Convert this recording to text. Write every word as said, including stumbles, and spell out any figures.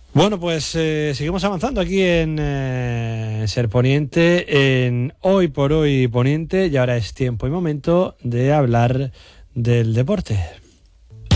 Bueno, pues eh, seguimos avanzando aquí en eh, Ser Poniente, en Hoy por Hoy Poniente, y ahora es tiempo y momento de hablar del deporte.